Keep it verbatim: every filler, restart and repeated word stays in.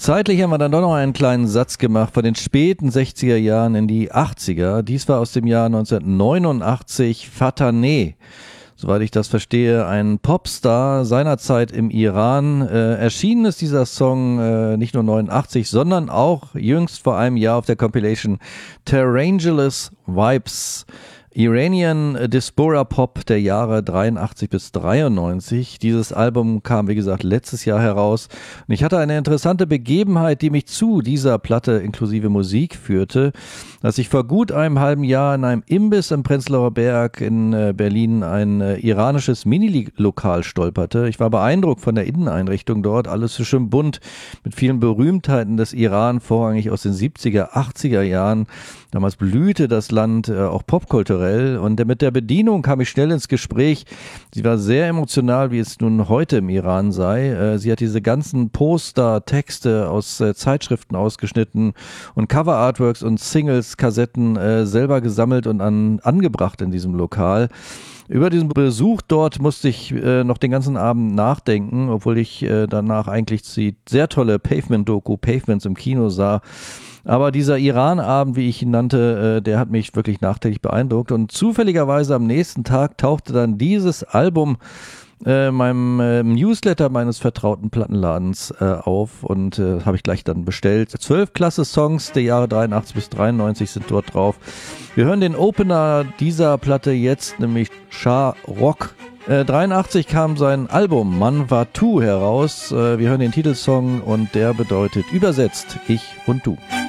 Zeitlich haben wir dann doch noch einen kleinen Satz gemacht von den späten sechziger Jahren in die achtziger. Dies war aus dem Jahr neunzehnhundertneunundachtzig Fateh. Soweit ich das verstehe, ein Popstar seinerzeit im Iran. Äh, erschienen ist dieser Song äh, nicht nur neunundachtzig, sondern auch jüngst vor einem Jahr auf der Compilation Terrangelous Vibes. Iranian Diaspora Pop der Jahre dreiundachtzig bis dreiundneunzig. Dieses Album kam, wie gesagt, letztes Jahr heraus. Und ich hatte eine interessante Begebenheit, die mich zu dieser Platte inklusive Musik führte, dass ich vor gut einem halben Jahr in einem Imbiss im Prenzlauer Berg in äh, Berlin ein äh, iranisches Mini-Lokal stolperte. Ich war beeindruckt von der Inneneinrichtung dort. Alles so schön bunt mit vielen Berühmtheiten des Iran, vorrangig aus den siebziger, achtziger Jahren. Damals blühte das Land äh, auch popkulturell. Und mit der Bedienung kam ich schnell ins Gespräch. Sie war sehr emotional, wie es nun heute im Iran sei. Sie hat diese ganzen Poster, Texte aus Zeitschriften ausgeschnitten und Cover-Artworks und Singles, Kassetten selber gesammelt und an, angebracht in diesem Lokal. Über diesen Besuch dort musste ich äh, noch den ganzen Abend nachdenken, obwohl ich äh, danach eigentlich die sehr tolle Pavement-Doku Pavements im Kino sah. Aber dieser Iran-Abend, wie ich ihn nannte, äh, der hat mich wirklich nachträglich beeindruckt. Und zufälligerweise am nächsten Tag tauchte dann dieses Album äh, meinem äh, Newsletter meines vertrauten Plattenladens äh, auf und äh, habe ich gleich dann bestellt. Zwölf klasse Songs der Jahre dreiundachtzig bis dreiundneunzig sind dort drauf. Wir hören den Opener dieser Platte jetzt, nämlich Shah Rock. Äh, dreiundachtzig kam sein Album Man Watu heraus. Äh, wir hören den Titelsong und der bedeutet übersetzt Ich und Du.